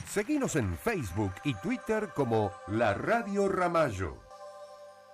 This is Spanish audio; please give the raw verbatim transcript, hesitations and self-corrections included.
Seguinos en Facebook y Twitter como La Radio Ramallo.